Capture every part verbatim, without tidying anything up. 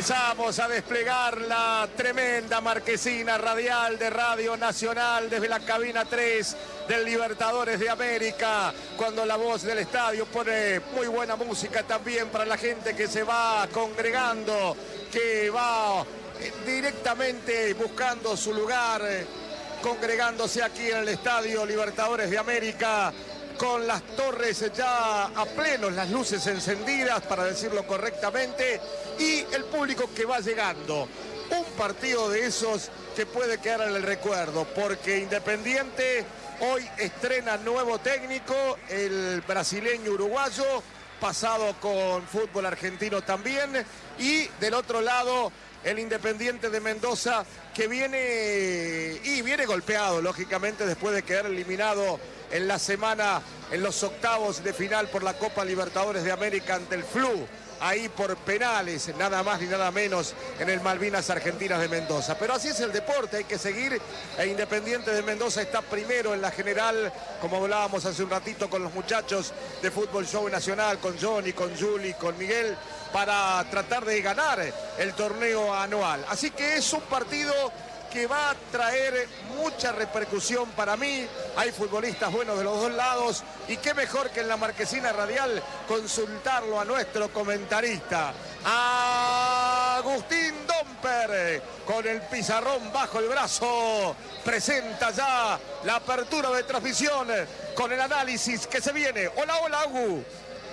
Empezamos a desplegar la tremenda marquesina radial de Radio Nacional desde la cabina tres del Libertadores de América, cuando la voz del estadio pone muy buena música también para la gente que se va congregando, que va directamente buscando su lugar, congregándose aquí en el Estadio Libertadores de América, con las torres ya a pleno, las luces encendidas, para decirlo correctamente, y el público que va llegando. Un partido de esos que puede quedar en el recuerdo, porque Independiente hoy estrena nuevo técnico, el brasileño uruguayo, pasado con fútbol argentino también, y del otro lado el Independiente de Mendoza, que viene y viene golpeado, lógicamente, después de quedar eliminado en la semana en los octavos de final por la Copa Libertadores de América ante el Flu, ahí por penales, nada más ni nada menos, en el Malvinas Argentinas de Mendoza. Pero así es el deporte, hay que seguir, e Independiente de Mendoza está primero en la general, como hablábamos hace un ratito con los muchachos de Fútbol Show Nacional, con Johnny, con Juli, con Miguel, para tratar de ganar el torneo anual. Así que es un partido que va a traer mucha repercusión para mí. Hay futbolistas buenos de los dos lados, y qué mejor que en la marquesina radial consultarlo a nuestro comentarista, Agustín Domper, con el pizarrón bajo el brazo, presenta ya la apertura de transmisión con el análisis que se viene. Hola, hola, Agu.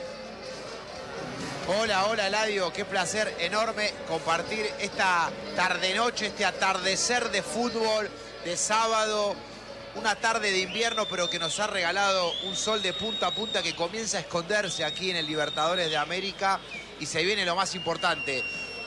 Hola, hola, Eladio, qué placer enorme compartir esta tarde-noche, este atardecer de fútbol de sábado, una tarde de invierno, pero que nos ha regalado un sol de punta a punta que comienza a esconderse aquí en el Libertadores de América, y se viene lo más importante.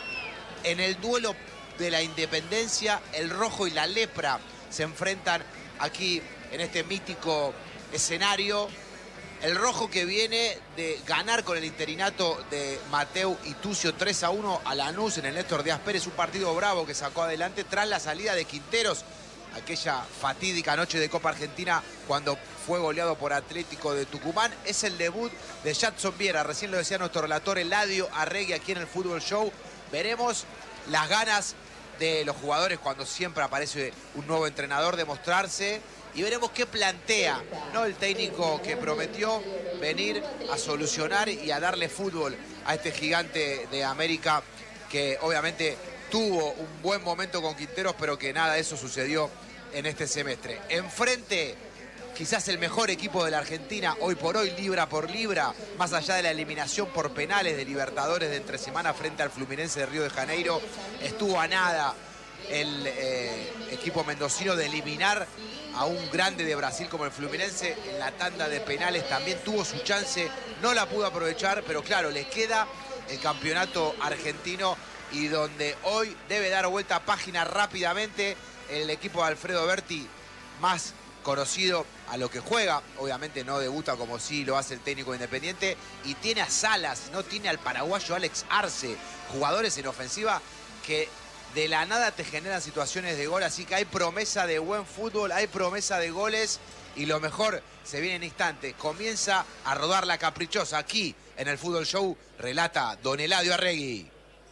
En el duelo de la Independencia, el rojo y la lepra se enfrentan aquí en este mítico escenario. El rojo que viene de ganar con el interinato de Mateu y Tucio tres a uno a Lanús en el Néstor Díaz Pérez, un partido bravo que sacó adelante tras la salida de Quinteros, aquella fatídica noche de Copa Argentina cuando fue goleado por Atlético de Tucumán. Es el debut de Jadson Viera, recién lo decía nuestro relator Eladio Arregui aquí en el Fútbol Show. Veremos las ganas de los jugadores cuando siempre aparece un nuevo entrenador de mostrarse, y veremos qué plantea, ¿no?, el técnico que prometió venir a solucionar y a darle fútbol a este gigante de América, que obviamente tuvo un buen momento con Quinteros, pero que nada de eso sucedió en este semestre. Enfrente, quizás el mejor equipo de la Argentina, hoy por hoy, libra por libra, más allá de la eliminación por penales de Libertadores de entre semana frente al Fluminense de Río de Janeiro. Estuvo a nada el eh, equipo mendocino de eliminar a un grande de Brasil como el Fluminense en la tanda de penales. También tuvo su chance, no la pudo aprovechar, pero claro, le queda el campeonato argentino, y donde hoy debe dar vuelta a página rápidamente el equipo de Alfredo Berti, más conocido a lo que juega. Obviamente no debuta como sí lo hace el técnico Independiente, y tiene a Salas, no tiene al paraguayo Alex Arce, jugadores en ofensiva que de la nada te generan situaciones de gol. Así que hay promesa de buen fútbol, hay promesa de goles, y lo mejor se viene en instantes. Comienza a rodar la caprichosa aquí en el Fútbol Show, relata don Eladio Arregui.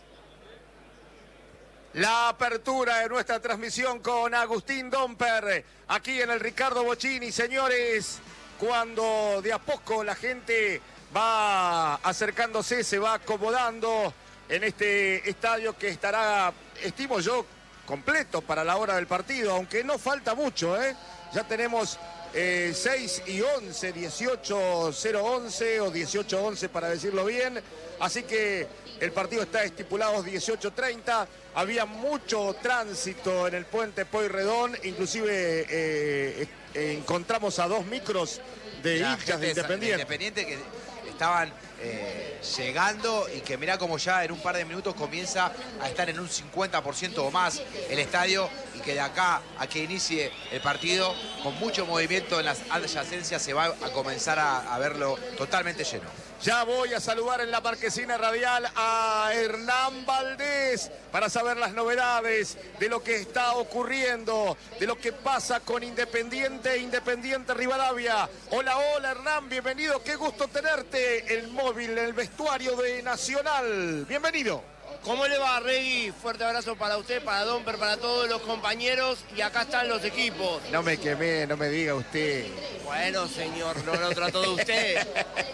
La apertura de nuestra transmisión con Agustín Domper, aquí en el Ricardo Bocchini. Señores, cuando de a poco la gente va acercándose, se va acomodando en este estadio que estará, estimo yo, completo para la hora del partido, aunque no falta mucho, ¿eh? Ya tenemos eh, seis y once, dieciocho cero once o dieciocho once para decirlo bien, así que el partido está estipulado dieciocho treinta. Había mucho tránsito en el puente Pueyrredón, inclusive eh, eh, encontramos a dos micros de hinchas de Independiente. De Independiente que estaban eh, llegando, y que mirá como ya en un par de minutos comienza a estar en un cincuenta por ciento o más el estadio, y que de acá a que inicie el partido, con mucho movimiento en las adyacencias, se va a comenzar a, a verlo totalmente lleno. Ya voy a saludar en la marquesina radial a Hernán Valdés para saber las novedades de lo que está ocurriendo, de lo que pasa con Independiente, Independiente Rivadavia. Hola, hola Hernán, bienvenido, qué gusto tenerte. El móvil, el vestuario de Nacional, bienvenido. ¿Cómo le va, Regui? Fuerte abrazo para usted, para Domper, para todos los compañeros. Y acá están los equipos. No me quemé, no me diga usted. Bueno, señor, no lo trató de usted.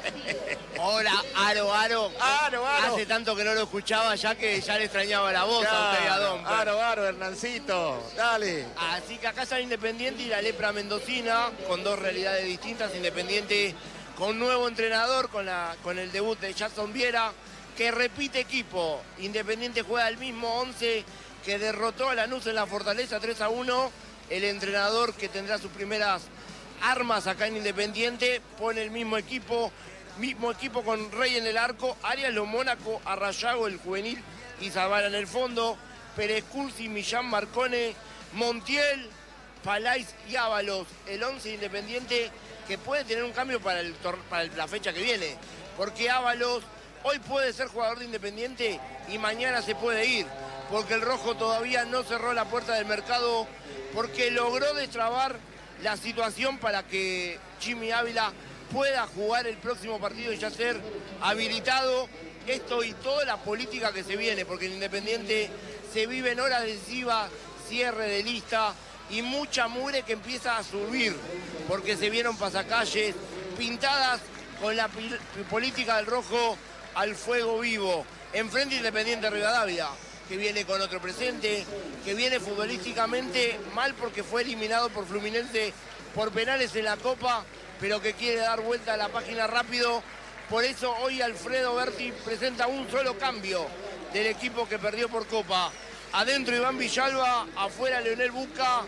Hola, Aro, Aro. Aro, Aro. Hace tanto que no lo escuchaba ya que ya le extrañaba la voz a usted y a Domper. Aro, Aro, Hernancito. Dale. Así que acá está Independiente y la Lepra Mendocina, con dos realidades distintas. Independiente con nuevo entrenador, con, la, con el debut de Jackson Viera, que repite equipo. Independiente juega el mismo once que derrotó a Lanús en la Fortaleza tres a uno. El entrenador que tendrá sus primeras armas acá en Independiente pone el mismo equipo, mismo equipo con Rey en el arco, Arias Lo Mónaco, Arrayago, el juvenil, y Zavala en el fondo, Pérez Cursi, Millán, Marcone, Montiel, Palais y Ábalos. El once Independiente que puede tener un cambio para, el, para la fecha que viene, porque Ábalos hoy puede ser jugador de Independiente y mañana se puede ir, porque el rojo todavía no cerró la puerta del mercado, porque logró destrabar la situación para que Jimmy Ávila pueda jugar el próximo partido y ya ser habilitado. Esto y toda la política que se viene, porque en Independiente se vive en horas decisivas, cierre de lista y mucha mugre que empieza a subir, porque se vieron pasacalles pintadas con la política del rojo al fuego vivo. Enfrente Independiente Rivadavia, que viene con otro presente, que viene futbolísticamente mal porque fue eliminado por Fluminense por penales en la Copa, pero que quiere dar vuelta a la página rápido. Por eso hoy Alfredo Berti presenta un solo cambio del equipo que perdió por Copa. Adentro Iván Villalba, afuera Leonel Busca,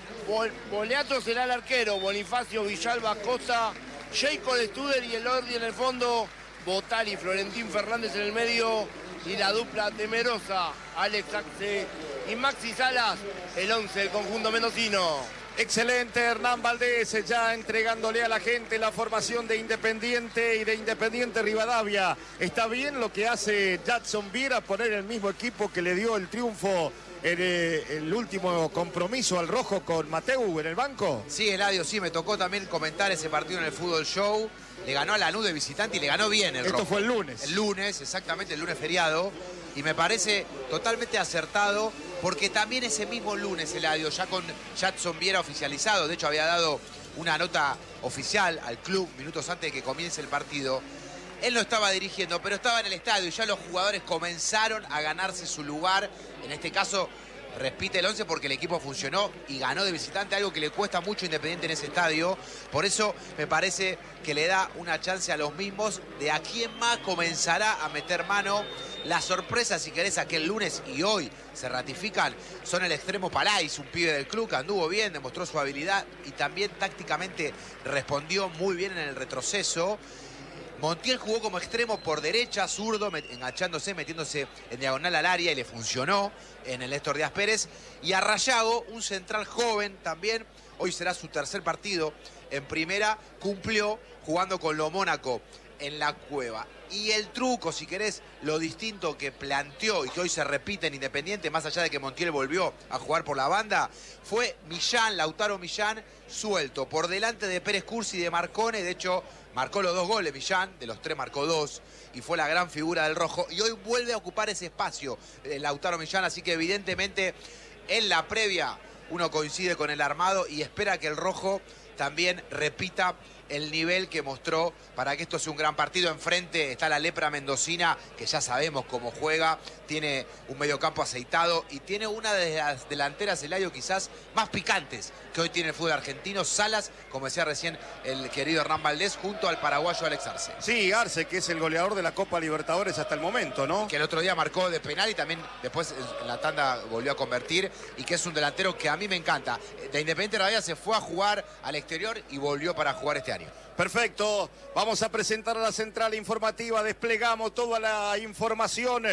Boleato será el arquero, Bonifacio, Villalba, Costa, Jacob Studer y el Ordi en el fondo, Botali, Florentín Fernández en el medio y la dupla temerosa, Alex Axe y Maxi Salas, el once del conjunto mendocino. Excelente, Hernán Valdés ya entregándole a la gente la formación de Independiente y de Independiente Rivadavia. ¿Está bien lo que hace Jackson Viera, poner el mismo equipo que le dio el triunfo en eh, el último compromiso al rojo con Mateu en el banco? Sí, Eladio, sí, me tocó también comentar ese partido en el Fútbol Show. Le ganó a Lanús de visitante y le ganó bien el Esto rojo. fue el lunes. El lunes, exactamente, el lunes feriado. Y me parece totalmente acertado, porque también ese mismo lunes, Eladio, ya con Jackson Viera oficializado, de hecho había dado una nota oficial al club minutos antes de que comience el partido. Él no estaba dirigiendo, pero estaba en el estadio y ya los jugadores comenzaron a ganarse su lugar. En este caso, repite el once porque el equipo funcionó y ganó de visitante, algo que le cuesta mucho a Independiente en ese estadio. Por eso me parece que le da una chance a los mismos de a quién más comenzará a meter mano. Las sorpresas, si querés, aquel lunes y hoy se ratifican, son el extremo Palais, un pibe del club que anduvo bien, demostró su habilidad y también tácticamente respondió muy bien en el retroceso. Montiel jugó como extremo por derecha, zurdo, met enganchándose, metiéndose en diagonal al área y le funcionó en el Néstor Díaz Pérez. Y Arrayago, un central joven también, hoy será su tercer partido en primera, cumplió jugando con Lo Mónaco en la Cueva. Y el truco, si querés, lo distinto que planteó y que hoy se repite en Independiente, más allá de que Montiel volvió a jugar por la banda, fue Millán, Lautaro Millán, suelto por delante de Pérez Cursi y de Marcone. De hecho, marcó los dos goles Millán, de los tres marcó dos y fue la gran figura del rojo. Y hoy vuelve a ocupar ese espacio eh, Lautaro Millán, así que evidentemente en la previa uno coincide con el armado y espera que el rojo también repita el nivel que mostró para que esto sea un gran partido. Enfrente está la Lepra Mendocina, que ya sabemos cómo juega, tiene un mediocampo aceitado y tiene una de las delanteras, Eladio, quizás más picantes que hoy tiene el fútbol argentino. Salas, como decía recién el querido Hernán Valdés, junto al paraguayo Alex Arce. Sí, Arce, que es el goleador de la Copa Libertadores hasta el momento, ¿no? Que el otro día marcó de penal y también después en la tanda volvió a convertir, y que es un delantero que a mí me encanta. De Independiente Rivadavia se fue a jugar al exterior y volvió para jugar este año. Perfecto, vamos a presentar a la central informativa, desplegamos toda la información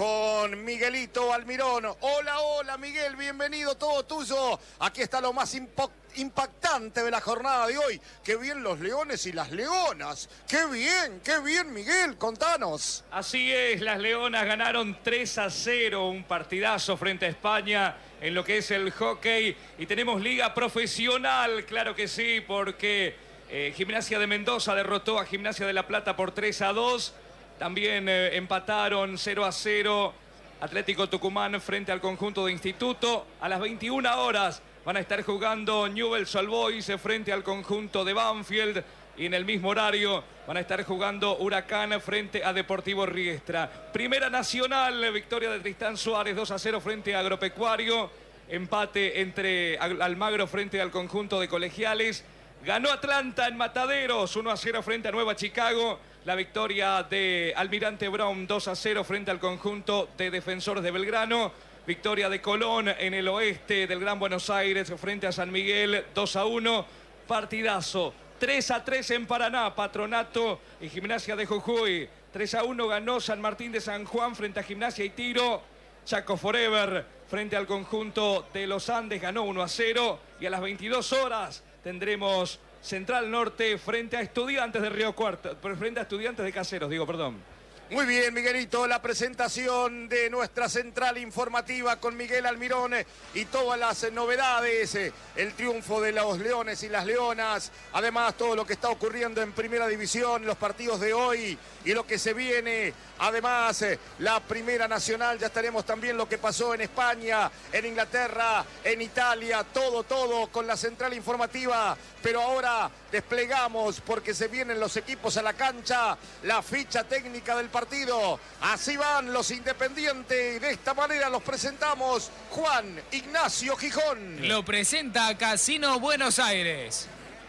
con Miguelito Almirón. Hola, hola Miguel, bienvenido, todo tuyo. Aquí está lo más impactante de la jornada de hoy. Qué bien los leones y las leonas. Qué bien, qué bien Miguel, contanos. Así es, las leonas ganaron tres a cero, un partidazo frente a España en lo que es el hockey. Y tenemos liga profesional, claro que sí, porque... Eh, Gimnasia de Mendoza derrotó a Gimnasia de La Plata por tres a dos. También eh, empataron cero a cero Atlético Tucumán frente al conjunto de Instituto. A las veintiuna horas van a estar jugando Newell's Old Boys frente al conjunto de Banfield. Y en el mismo horario van a estar jugando Huracán frente a Deportivo Riestra. Primera Nacional, victoria de Tristán Suárez dos a cero frente a Agropecuario. Empate entre Almagro frente al conjunto de Colegiales. Ganó Atlanta en Mataderos uno a cero frente a Nueva Chicago. La victoria de Almirante Brown dos a cero frente al conjunto de Defensores de Belgrano. Victoria de Colón en el oeste del Gran Buenos Aires frente a San Miguel dos a uno. Partidazo. tres a tres en Paraná, Patronato y Gimnasia de Jujuy. tres a uno ganó San Martín de San Juan frente a Gimnasia y Tiro. Chaco Forever frente al conjunto de los Andes ganó uno a cero. Y a las veintidós horas tendremos Central Norte frente a Estudiantes de Río Cuarto, frente a Estudiantes de Caseros, digo, perdón. Muy bien, Miguelito, la presentación de nuestra central informativa con Miguel Almirón y todas las novedades, el triunfo de los Leones y las Leonas, además todo lo que está ocurriendo en Primera División, los partidos de hoy y lo que se viene, además la Primera Nacional, ya estaremos también lo que pasó en España, en Inglaterra, en Italia, todo, todo con la central informativa, pero ahora desplegamos porque se vienen los equipos a la cancha, la ficha técnica del partido. Así van los Independientes y de esta manera los presentamos. Juan Ignacio Gijón. Lo presenta Casino Buenos Aires.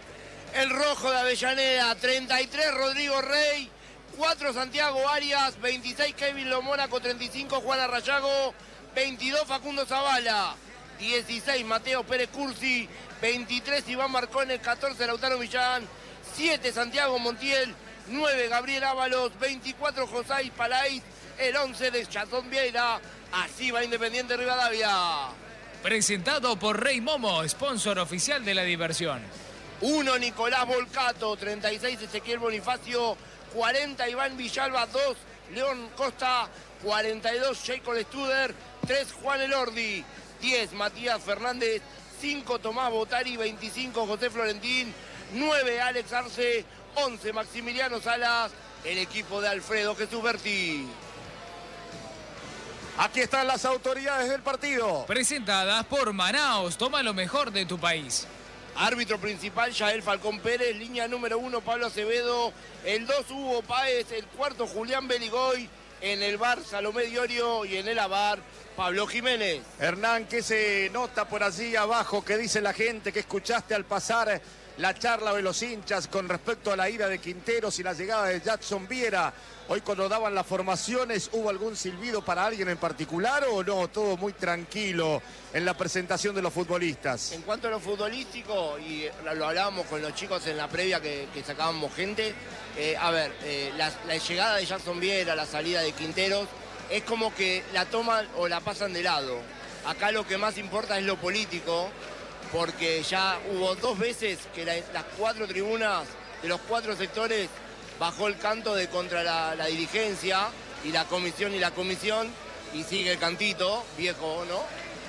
El rojo de Avellaneda, treinta y tres Rodrigo Rey, cuatro Santiago Arias, veintiséis Kevin Lomónaco, treinta y cinco Juan Arrayago, veintidós Facundo Zavala, dieciséis Mateo Pérez Cursi, veintitrés Iván Marcones, catorce Lautaro Millán, siete Santiago Montiel, nueve Gabriel Ábalos, veinticuatro José Palais, el once de Chazón Vieira. Así va Independiente Rivadavia. Presentado por Rey Momo, sponsor oficial de la diversión. uno Nicolás Volcato, treinta y seis Ezequiel Bonifacio, cuarenta Iván Villalba, dos León Costa, cuarenta y dos Jacob Studer, tres Juan Elordi, diez Matías Fernández, cinco Tomás Botari, veinticinco José Florentín, nueve Alex Arce, once Maximiliano Salas, el equipo de Alfredo Jesús Berti. Aquí están las autoridades del partido. Presentadas por Manaos, toma lo mejor de tu país. Árbitro principal, Yael Falcón Pérez. Línea número uno, Pablo Acevedo. El dos, Hugo Páez. El cuarto, Julián Beligoy. En el bar, Salomé Diorio. Y en el abar, Pablo Jiménez. Hernán, ¿qué se nota por allí abajo? ¿Qué dice la gente que escuchaste al pasar la charla de los hinchas con respecto a la ida de Quinteros y la llegada de Jackson Viera? Hoy cuando daban las formaciones, ¿hubo algún silbido para alguien en particular o no? Todo muy tranquilo en la presentación de los futbolistas. En cuanto a lo futbolístico, y lo hablábamos con los chicos en la previa que, que sacábamos gente, eh, a ver, eh, la, la llegada de Jackson Viera, la salida de Quinteros, es como que la toman o la pasan de lado. Acá lo que más importa es lo político, porque ya hubo dos veces que la, las cuatro tribunas de los cuatro sectores bajó el canto de contra la, la dirigencia y la comisión y la comisión, y sigue el cantito, viejo, ¿no?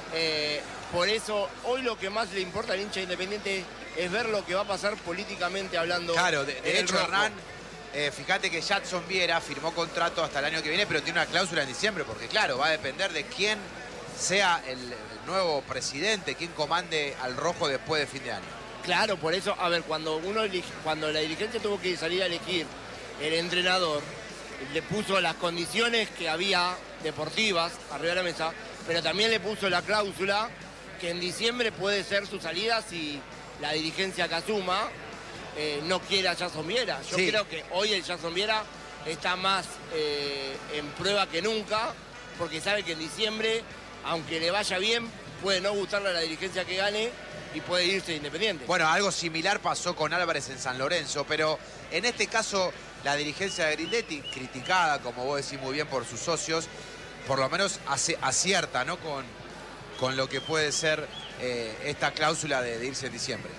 Eh, por eso, hoy lo que más le importa al hincha Independiente es ver lo que va a pasar políticamente hablando. Claro, de, de hecho, rojo. Hernán, eh, fíjate que Jackson Viera firmó contrato hasta el año que viene, pero tiene una cláusula en diciembre, porque claro, va a depender de quién sea el, el nuevo presidente, quién comande al rojo después de fin de año. Claro, por eso, a ver, cuando uno elige, cuando la dirigencia tuvo que salir a elegir el entrenador, le puso las condiciones que había deportivas arriba de la mesa, pero también le puso la cláusula que en diciembre puede ser su salida si la dirigencia que asuma eh, no quiere a Jackson Viera. Yo Sí. creo que hoy el Jackson Viera está más eh, en prueba que nunca, porque sabe que en diciembre, aunque le vaya bien, puede no gustarle a la dirigencia que gane y puede irse Independiente. Bueno, algo similar pasó con Álvarez en San Lorenzo, pero en este caso la dirigencia de Grindetti, criticada, como vos decís muy bien, por sus socios, por lo menos hace, acierta, ¿no? Con, con lo que puede ser eh, esta cláusula de, de irse en diciembre.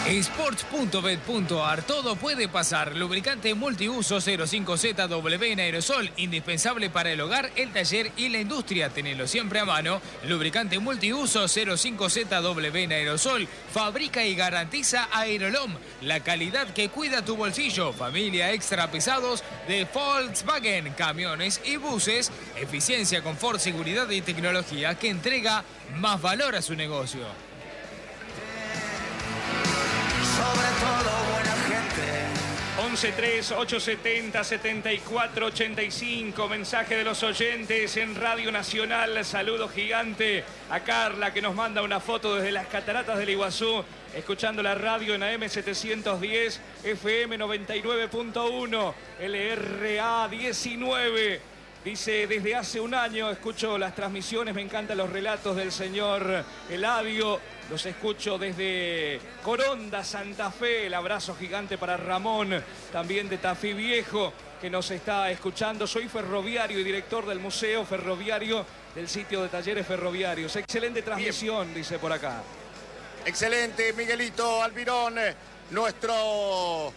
Sports punto bet punto ar, todo puede pasar. Lubricante multiuso cero cinco Z W en aerosol, indispensable para el hogar, el taller y la industria. Tenelo siempre a mano. Lubricante multiuso cero cinco Z W en aerosol, fabrica y garantiza Aerolom, la calidad que cuida tu bolsillo. Familia extra pesados de Volkswagen, camiones y buses. Eficiencia, confort, seguridad y tecnología que entrega más valor a su negocio. Sobre todo buena gente. once tres ocho setenta setenta y cuatro ochenta y cinco. Mensaje de los oyentes en Radio Nacional. Saludo gigante a Carla, que nos manda una foto desde las cataratas del Iguazú, escuchando la radio en A M setecientos diez, F M noventa y nueve punto uno, L R A diecinueve. Dice, desde hace un año escucho las transmisiones, me encantan los relatos del señor Eladio. Los escucho desde Coronda, Santa Fe. El abrazo gigante para Ramón, también de Tafí Viejo, que nos está escuchando. Soy ferroviario y director del Museo Ferroviario del sitio de talleres ferroviarios. Excelente transmisión, bien, dice por acá. Excelente, Miguelito Almirón, nuestro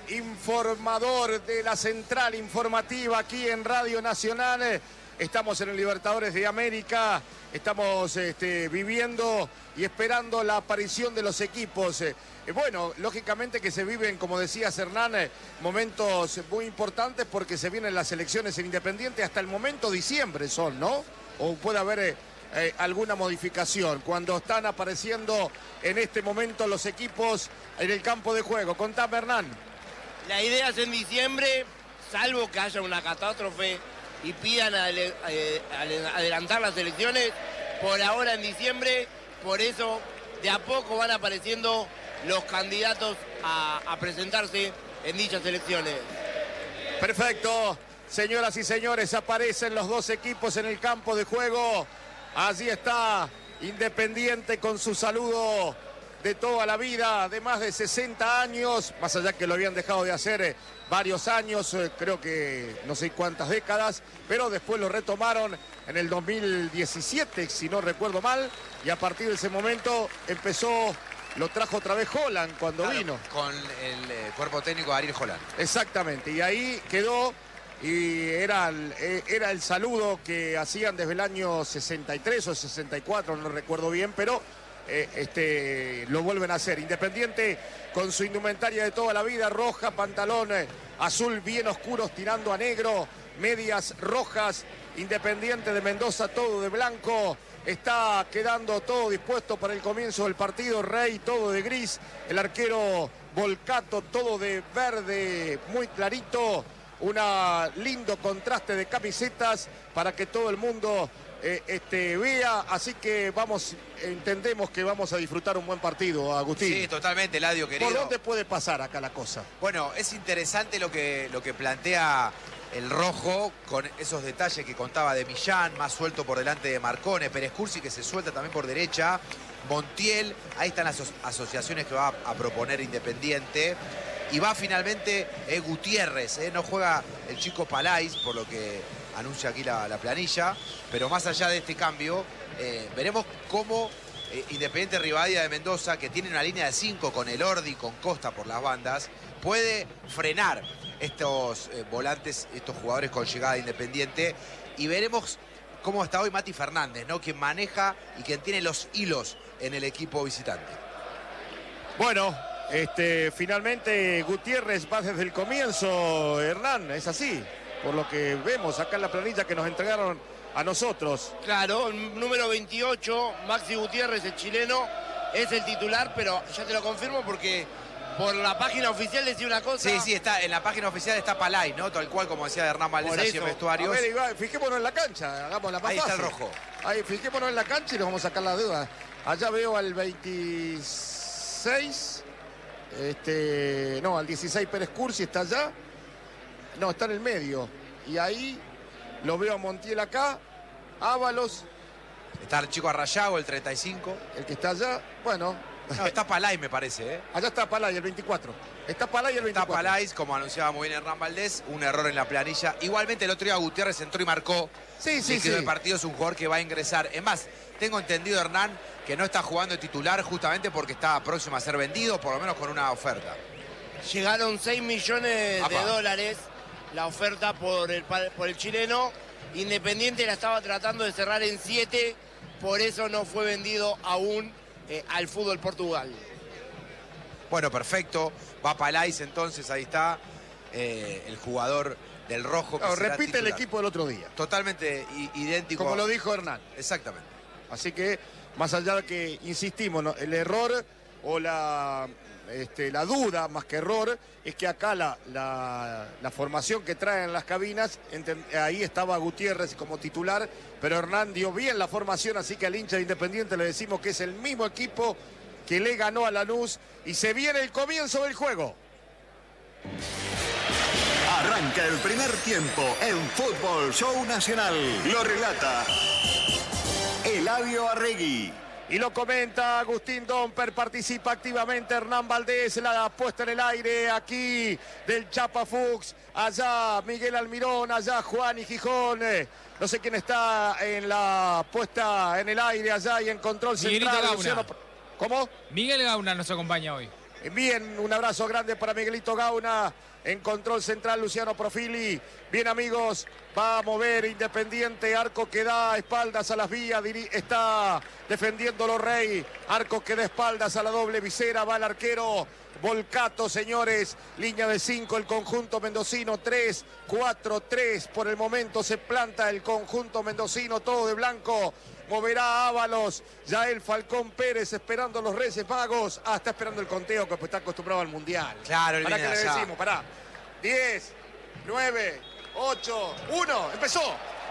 informador de la central informativa aquí en Radio Nacional. Estamos en el Libertadores de América, estamos este, viviendo y esperando la aparición de los equipos. Eh, bueno, lógicamente que se viven, como decía Hernán, eh, momentos muy importantes porque se vienen las elecciones en Independiente. Hasta el momento diciembre son, ¿no? O puede haber eh, eh, alguna modificación cuando están apareciendo en este momento los equipos en el campo de juego. Contame, Hernán. La idea es en diciembre, salvo que haya una catástrofe y pidan adele, eh, adelantar las elecciones, por ahora en diciembre. Por eso de a poco van apareciendo los candidatos a, a presentarse en dichas elecciones. Perfecto, señoras y señores, aparecen los dos equipos en el campo de juego. Allí está Independiente con su saludo de toda la vida, de más de sesenta años, más allá que lo habían dejado de hacer eh, varios años, eh, creo que no sé cuántas décadas, pero después lo retomaron en el dos mil diecisiete, si no recuerdo mal, y a partir de ese momento empezó, lo trajo otra vez Holland cuando claro, vino. Con el eh, cuerpo técnico de Ariel Holland. Exactamente, y ahí quedó, y era el, eh, era el saludo que hacían desde el año sesenta y tres o sesenta y cuatro, no recuerdo bien, pero Eh, este, lo vuelven a hacer. Independiente con su indumentaria de toda la vida, roja, pantalón eh, azul bien oscuros tirando a negro, medias rojas. Independiente de Mendoza todo de blanco, está quedando todo dispuesto para el comienzo del partido. Rey todo de gris, el arquero Volcato todo de verde muy clarito. Un lindo contraste de camisetas para que todo el mundo Eh, este, vea, así que vamos, entendemos que vamos a disfrutar un buen partido, Agustín. Sí, totalmente, Eladio, querido. ¿Por dónde puede pasar acá la cosa? Bueno, es interesante lo que, lo que plantea el rojo, con esos detalles que contaba de Millán, más suelto por delante de Marcone, Pérez Cursi que se suelta también por derecha, Montiel, ahí están las aso asociaciones que va a, a proponer Independiente. Y va finalmente eh, Gutiérrez, eh, no juega el chico Palais, por lo que anuncia aquí la, la planilla, pero más allá de este cambio, eh, veremos cómo eh, Independiente Rivadavia de Mendoza, que tiene una línea de cinco con el Ordi, con Costa por las bandas, puede frenar estos eh, volantes, estos jugadores con llegada de Independiente, y veremos cómo está hoy Mati Fernández, ¿no? Quien maneja y quien tiene los hilos en el equipo visitante. Bueno, este, finalmente Gutiérrez va desde el comienzo, Hernán, es así, por lo que vemos acá en la planilla que nos entregaron a nosotros. Claro, número veintiocho, Maxi Gutiérrez, el chileno, es el titular, pero ya te lo confirmo porque por la página oficial decía una cosa. Sí, sí, está, en la página oficial está Palay, ¿no? Tal cual como decía Hernán Valdés allí en vestuarios. A ver, Iván, fijémonos en la cancha, hagamos la más Ahí está fácil. el rojo. Ahí, fijémonos en la cancha y nos vamos a sacar la duda. Allá veo al veintiséis, este, no, al dieciséis Pérez Cursi está allá. No, está en el medio. Y ahí lo veo a Montiel acá, Ábalos. Está el chico Arrayago, el treinta y cinco. El que está allá, bueno, No, está Palay, me parece, ¿eh? Allá está Palay, el veinticuatro. Está Palay el Está veinticuatro. Palay, como anunciaba muy bien Hernán Valdés, un error en la planilla. Igualmente el otro día Gutiérrez entró y marcó. Sí, sí, Liquidó sí. el partido, es un jugador que va a ingresar. Es más, tengo entendido, Hernán, que no está jugando de titular justamente porque está próximo a ser vendido, por lo menos con una oferta. Llegaron seis millones Apa. de dólares la oferta por el, por el chileno. Independiente la estaba tratando de cerrar en siete, por eso no fue vendido aún eh, al fútbol Portugal. Bueno, perfecto. Va Palais entonces, ahí está. Eh, el jugador del rojo. Que No, será repite el titular. equipo del otro día. Totalmente i- idéntico. Como lo dijo Hernán. Exactamente. Así que, más allá de que, insistimos, ¿no? El error o la, este, la duda, más que error, es que acá la, la, la formación que traen las cabinas, enten- ahí estaba Gutiérrez como titular, pero Hernán dio bien la formación, así que al hincha de Independiente le decimos que es el mismo equipo que le ganó a Lanús y se viene el comienzo del juego. Arranca el primer tiempo en Fútbol Show Nacional. Lo relata Eladio Arregui. Y lo comenta Agustín Domper, participa activamente Hernán Valdés, la puesta en el aire aquí del Chapa Fuchs, allá Miguel Almirón, allá Juan y Gijón, eh, no sé quién está en la puesta en el aire allá y en control Miguelito central. Gauna. Luciano... ¿Cómo? Miguel Gauna nos acompaña hoy. Bien, un abrazo grande para Miguelito Gauna. En control central, Luciano Profili. Bien, amigos, va a mover Independiente. Arco que da espaldas a las vías. Está defendiéndolo Rey. Arco que da espaldas a la doble visera. Va el arquero Volcato, señores. Línea de cinco, el conjunto mendocino. tres, cuatro, tres. Por el momento se planta el conjunto mendocino. Todo de blanco. Moverá Ábalos, ya el Falcón Pérez esperando los Reyes Magos. Ah, está esperando el conteo que pues está acostumbrado al Mundial. Claro, él ¿Para qué viene le de allá. decimos? Pará. diez, nueve, ocho, uno. Empezó.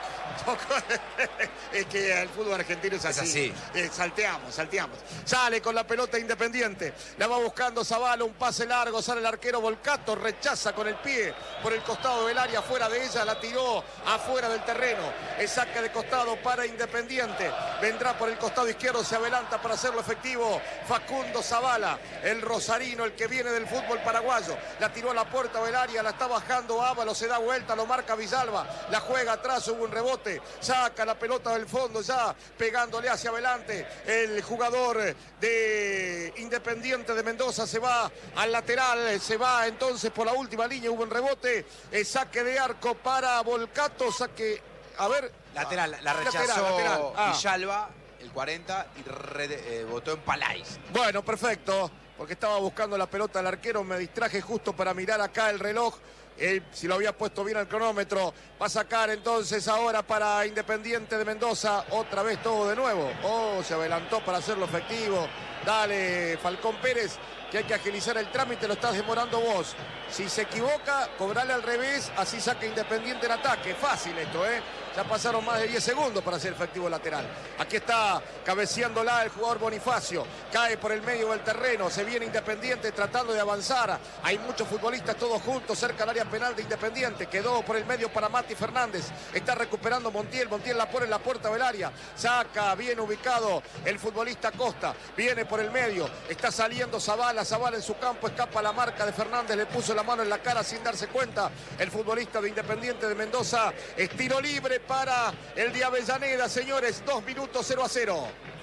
Es que el fútbol argentino es así. Es así. Eh, salteamos, salteamos. Sale con la pelota Independiente. La va buscando Zavala, un pase largo. Sale el arquero Volcato, rechaza con el pie por el costado del área. Fuera de ella, la tiró afuera del terreno. El saque de costado para Independiente. Vendrá por el costado izquierdo, se adelanta para hacerlo efectivo. Facundo Zavala, el rosarino, el que viene del fútbol paraguayo. La tiró a la puerta del área, la está bajando Ábalos, se da vuelta, lo marca Villalba. La juega atrás, hubo un rebote. Saca la pelota del fondo ya, pegándole hacia adelante. El jugador de Independiente de Mendoza se va al lateral, se va entonces por la última línea, hubo un rebote. El saque de arco para Volcato, saque, a ver. Lateral, la rechazó Lateral, lateral. Ah. Villalba, el cuarenta, y re- eh, votó en Palais. Bueno, perfecto, porque estaba buscando la pelota del arquero, me distraje justo para mirar acá el reloj. Él, si lo había puesto bien al cronómetro, va a sacar entonces ahora para Independiente de Mendoza, otra vez todo de nuevo. Oh, se adelantó para hacerlo efectivo. Dale, Falcón Pérez, que hay que agilizar el trámite, lo estás demorando vos. Si se equivoca, cobrale al revés, así saca Independiente en ataque. Fácil esto, ¿eh? Ya pasaron más de diez segundos para hacer efectivo lateral. Aquí está cabeceándola el jugador Bonifacio. Cae por el medio del terreno. Se viene Independiente tratando de avanzar. Hay muchos futbolistas todos juntos cerca del área penal de Independiente. Quedó por el medio para Mati Fernández. Está recuperando Montiel. Montiel la pone en la puerta del área. Saca bien ubicado el futbolista Costa. Viene por el medio. Está saliendo Zavala. Zavala en su campo. Escapa la marca de Fernández. Le puso la mano en la cara sin darse cuenta. El futbolista de Independiente de Mendoza. Es tiro libre para el de Avellaneda, señores. Dos minutos, cero a cero.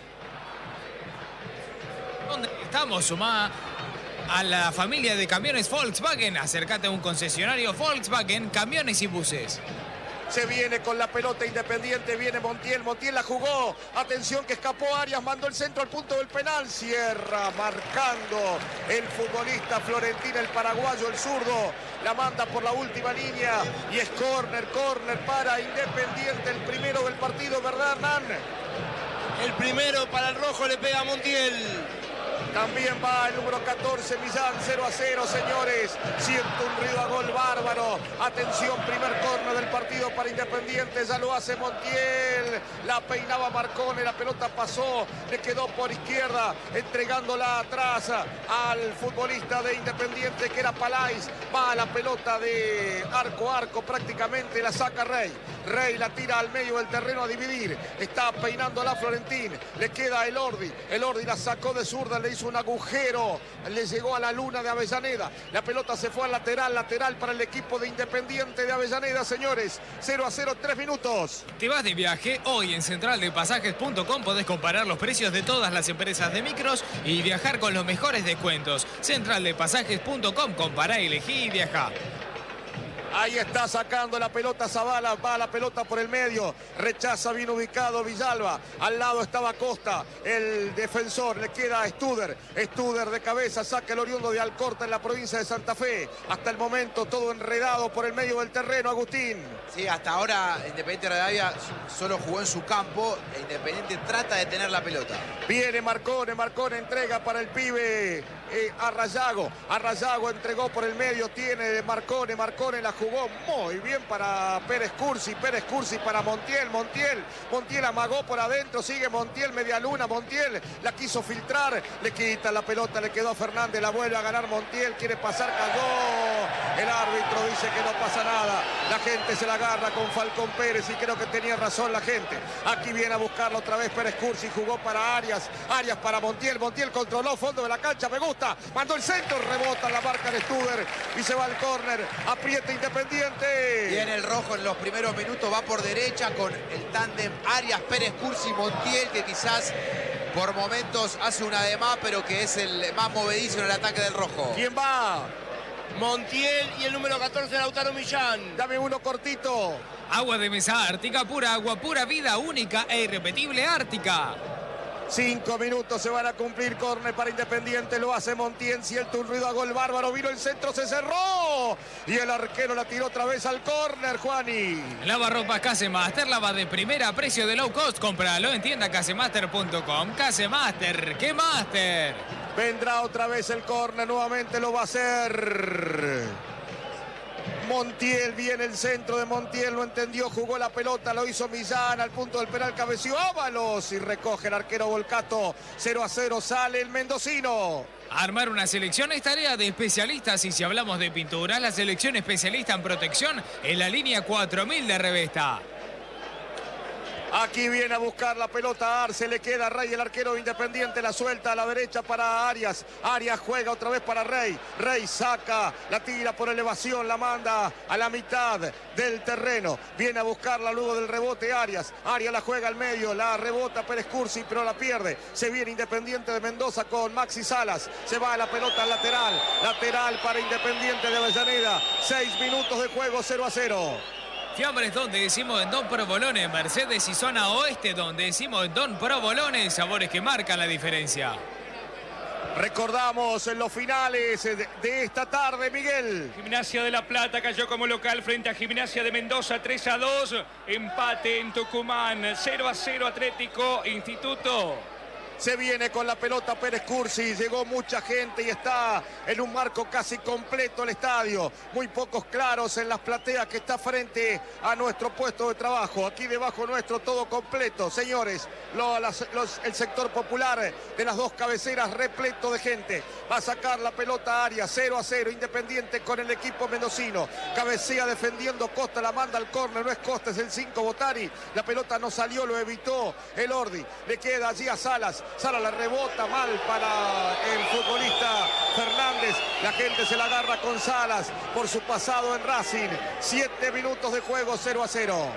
¿Dónde estamos? Sumá a la familia de camiones Volkswagen. Acércate a un concesionario Volkswagen, camiones y buses. Se viene con la pelota Independiente, viene Montiel, Montiel la jugó, atención que escapó Arias, mandó el centro al punto del penal, cierra marcando el futbolista Florentín, el paraguayo, el zurdo, la manda por la última línea y es córner, córner para Independiente, el primero del partido, ¿verdad, Hernán? El primero para el rojo, le pega a Montiel. También va el número catorce, Millán, cero a cero, señores. Siente un ruido a gol bárbaro. Atención, primer córner del partido para Independiente. Ya lo hace Montiel. La peinaba Marcone, la pelota pasó. Le quedó por izquierda, entregándola atrás al futbolista de Independiente, que era Palais. Va a la pelota de arco a arco prácticamente. La saca Rey. Rey la tira al medio del terreno a dividir. Está peinando la Florentín. Le queda Elordi. Elordi la sacó de zurda, le hizo un agujero. Le llegó a la luna de Avellaneda. La pelota se fue al lateral. Lateral para el equipo de Independiente de Avellaneda, señores. cero a cero, tres minutos. ¿Te vas de viaje? Hoy en central de pasajes punto com podés comparar los precios de todas las empresas de micros y viajar con los mejores descuentos. central de pasajes punto com, compará, elegí y viajá. Ahí está sacando la pelota Zavala, va la pelota por el medio, rechaza bien ubicado Villalba, al lado estaba Costa, el defensor, le queda a Studer, Studer de cabeza, saca el oriundo de Alcorta en la provincia de Santa Fe, hasta el momento todo enredado por el medio del terreno, Agustín. Sí, hasta ahora Independiente Rivadavia solo jugó en su campo, e Independiente trata de tener la pelota. Viene Marcone, Marcone entrega para el pibe eh, Arrayago, Arrayago entregó por el medio, tiene Marcone, Marcone la jugó muy bien para Pérez Cursi, Pérez Cursi para Montiel, Montiel, Montiel amagó por adentro, sigue Montiel, media luna, Montiel la quiso filtrar, le quita la pelota, le quedó a Fernández, la vuelve a ganar Montiel, quiere pasar, cayó, el árbitro dice que no pasa nada, la gente se la agarra con Falcón Pérez y creo que tenía razón la gente, aquí viene a buscarlo otra vez Pérez Cursi, jugó para Arias, Arias para Montiel, Montiel controló fondo de la cancha, me gusta, mandó el centro, rebota la marca de Studer y se va al córner, aprieta Independiente. Viene el rojo en los primeros minutos, va por derecha con el tándem Arias, Pérez Cursi, Montiel, que quizás por momentos hace una de más, pero que es el más movedizo en el ataque del rojo. ¿Quién va? Montiel y el número catorce, Lautaro Millán. Dame uno cortito. Agua de mesa Ártica, pura agua, pura vida, única e irrepetible Ártica. Cinco minutos se van a cumplir, córner para Independiente, lo hace Montiel, siente un ruido a gol bárbaro, vino el centro, se cerró y el arquero la tiró otra vez al córner, Juani. Lavarropas Casemaster, lava de primera, precio de low cost, cómpralo en tienda casemaster punto com. Casemaster, ¿qué master? Vendrá otra vez el córner, nuevamente lo va a hacer Montiel, viene el centro de Montiel, no entendió, jugó la pelota, lo hizo Millán, al punto del penal cabeció Ábalos y recoge el arquero Volcato, cero a cero, sale el mendocino. Armar una selección es tarea de especialistas y si hablamos de pintura, la selección especialista en protección en la línea cuatro mil de Revesta. Aquí viene a buscar la pelota Arce, le queda a Rey, el arquero Independiente, la suelta a la derecha para Arias. Arias juega otra vez para Rey. Rey saca, la tira por elevación, la manda a la mitad del terreno. Viene a buscarla luego del rebote Arias. Arias la juega al medio, la rebota Pérez Cursi, pero la pierde. Se viene Independiente de Mendoza con Maxi Salas. Se va a la pelota al lateral. Lateral para Independiente de Avellaneda. Seis minutos de juego, cero a cero. Fiambres donde decimos en Don Provolone, Mercedes y zona oeste donde decimos en Don Provolone, sabores que marcan la diferencia. Recordamos en los finales de esta tarde, Miguel. Gimnasia de La Plata cayó como local frente a Gimnasia de Mendoza, tres a dos. Empate en Tucumán, cero a cero Atlético Instituto. Se viene con la pelota Pérez Cursi, llegó mucha gente y está en un marco casi completo el estadio. Muy pocos claros en las plateas que está frente a nuestro puesto de trabajo. Aquí debajo nuestro todo completo. Señores, lo, las, los, el sector popular de las dos cabeceras repleto de gente. Va a sacar la pelota Arias, cero a cero, Independiente con el equipo mendocino. Cabecea defendiendo Costa, la manda al córner, no es Costa, es el cinco Botari. La pelota no salió, lo evitó el Ordi. Le queda allí a Salas. Salas la rebota mal para el futbolista Fernández. La gente se la agarra con Salas por su pasado en Racing. Siete minutos de juego, cero a cero.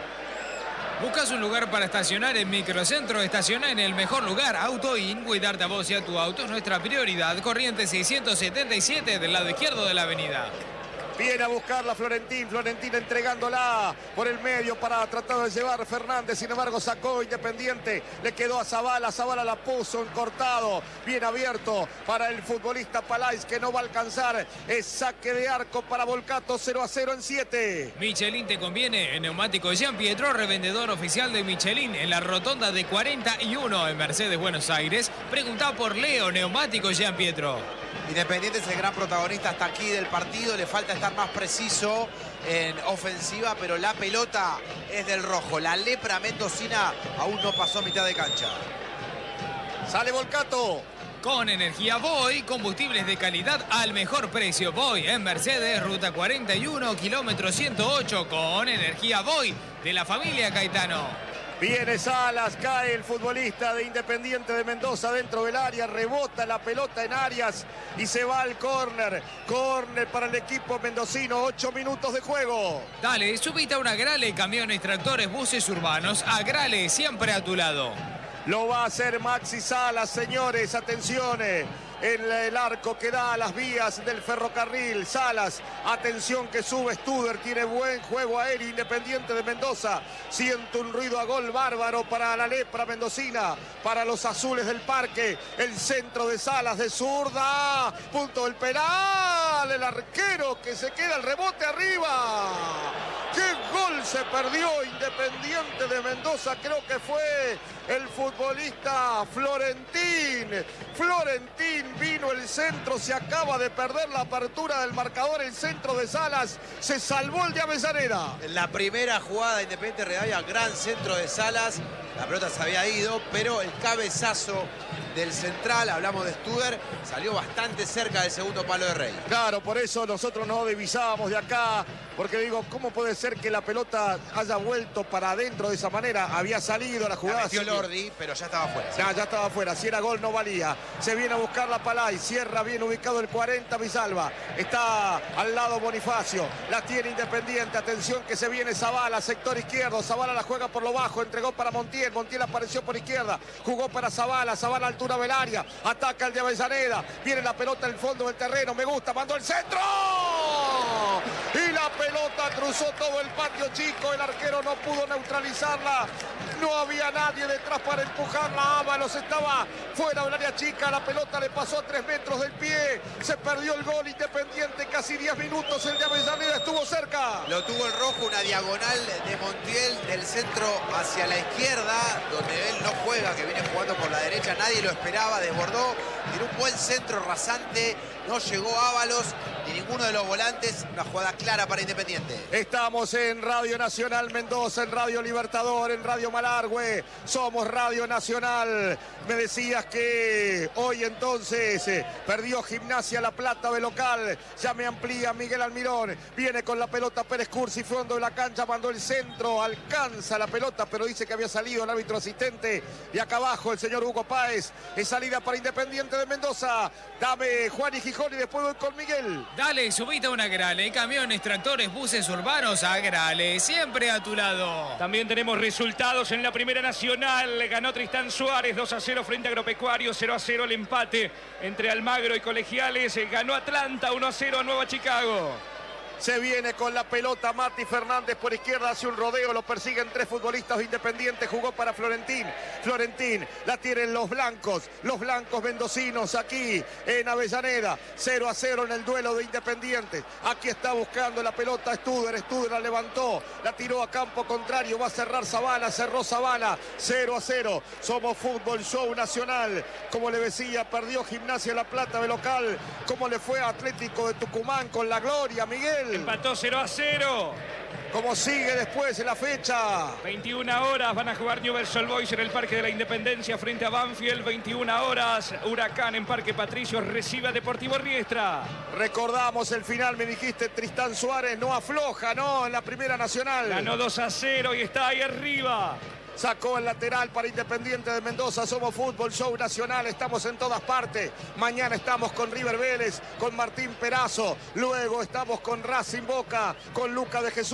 ¿Buscas un lugar para estacionar en Microcentro? Estaciona en el mejor lugar. AutoIn, cuidarte a vos y a tu auto es nuestra prioridad. Corriente seiscientos setenta y siete del lado izquierdo de la avenida. Viene a buscarla Florentín, Florentín entregándola por el medio para tratar de llevar Fernández, sin embargo sacó Independiente, le quedó a Zavala, Zavala la puso en cortado, bien abierto para el futbolista Palais que no va a alcanzar, es saque de arco para Volcato, cero a cero en siete. Michelin te conviene, en Neumático Jean Pietro, revendedor oficial de Michelin en la rotonda de cuarenta y uno en Mercedes, Buenos Aires. Preguntá por Leo, Neumático Jean Pietro. Independiente es el gran protagonista hasta aquí del partido, le falta estar más preciso en ofensiva, pero la pelota es del rojo. La lepra mendocina aún no pasó mitad de cancha. Sale Volcato. Con energía Voy, combustibles de calidad al mejor precio. Voy en Mercedes, ruta cuarenta y uno, kilómetro ciento ocho. Con energía Voy, de la familia Caetano. Viene Salas, cae el futbolista de Independiente de Mendoza dentro del área, rebota la pelota en Arias y se va al córner. Córner para el equipo mendocino, ocho minutos de juego. Dale, subite a una Agrale, camiones, tractores, buses urbanos. Agrale, siempre a tu lado. Lo va a hacer Maxi Salas, señores, atención. En el arco que da a las vías del ferrocarril. Salas, atención que sube Studer, tiene buen juego aéreo Independiente de Mendoza. Siente un ruido a gol bárbaro para la lepra mendocina, para los azules del parque. El centro de Salas de zurda, punto del penal, el arquero que se queda el rebote arriba. ¡Qué gol se perdió Independiente de Mendoza! Creo que fue el futbolista Florentín. Florentín vino el centro, se acaba de perder la apertura del marcador, el centro de Salas, se salvó el de Avellaneda. En la primera jugada de Independiente Rivadavia, gran centro de Salas, la pelota se había ido, pero el cabezazo del central, hablamos de Studer, salió bastante cerca del segundo palo de Rey. Claro, por eso nosotros no divisábamos de acá, porque digo, ¿cómo puede ser que la pelota haya vuelto para adentro de esa manera? Había salido la jugada. La metió Lordi, pero ya estaba fuera. Ya, ya estaba fuera, si era gol no valía. Se viene a buscar la Palay, cierra bien ubicado el cuarenta Villalba. Está al lado Bonifacio, la tiene Independiente, atención que se viene Zavala, sector izquierdo. Zavala la juega por lo bajo, entregó para Montiel, Montiel apareció por izquierda, jugó para Zavala, Zavala a altura del área, ataca el de Avellaneda, viene la pelota al fondo del terreno, me gusta, mandó el centro y la pelota cruzó todo el patio chico, el arquero no pudo neutralizarla, no había nadie detrás para empujarla. Ábalos estaba fuera del área chica, la pelota le pasó a tres metros del pie, se perdió el gol Independiente, casi diez minutos, el de Avellaneda estuvo cerca. Lo tuvo el rojo, una diagonal de Montiel del centro hacia la izquierda, donde él no juega, que viene jugando por la derecha, nadie lo esperaba, desbordó, tiró un buen centro rasante, no llegó Ábalos ni ninguno de los volantes, una jugada clara para Independiente. Estamos en Radio Nacional Mendoza, en Radio Libertador, en Radio Malargüe, somos Radio Nacional. Me decías que hoy entonces eh, perdió Gimnasia La Plata de local, ya me amplía Miguel Almirón, viene con la pelota Pérez Cursi, fondo de la cancha, mandó el centro, alcanza la pelota, pero dice que había salido el árbitro asistente, y acá abajo el señor Hugo Páez, es salida para Independiente de Mendoza. Dame Juan y Gijón y después voy con Miguel. Dale, subite a una Agrale, camiones, tractores, buses urbanos, Agrale, siempre a tu lado. También tenemos resultados en la Primera Nacional. Ganó Tristán Suárez dos a cero frente a Agropecuario, cero a cero el empate entre Almagro y Colegiales. Ganó Atlanta uno a cero a Nueva Chicago. Se viene con la pelota Mati Fernández por izquierda, hace un rodeo, lo persiguen tres futbolistas Independientes, jugó para Florentín. Florentín la tienen los blancos, los blancos mendocinos aquí en Avellaneda. cero a cero en el duelo de Independientes. Aquí está buscando la pelota Studer, Studer la levantó, la tiró a campo contrario, va a cerrar Zavala, cerró Zavala. cero a cero, somos Fútbol Show Nacional. Como le decía, perdió Gimnasia La Plata de local. ¿Cómo le fue a Atlético de Tucumán con la gloria, Miguel? Empató cero a cero. ¿Cómo sigue después en la fecha? veintiuna horas van a jugar Newell's Old Boys en el Parque de la Independencia frente a Banfield. veintiuna horas, Huracán en Parque Patricios recibe a Deportivo Riestra. Recordamos el final, me dijiste, Tristán Suárez no afloja, ¿no? En la Primera Nacional. Ganó dos a cero y está ahí arriba. Sacó el lateral para Independiente de Mendoza. Somos Fútbol Show Nacional, estamos en todas partes. Mañana estamos con River Vélez, con Martín Perazo. Luego estamos con Racing Boca, con Luca de Jesús.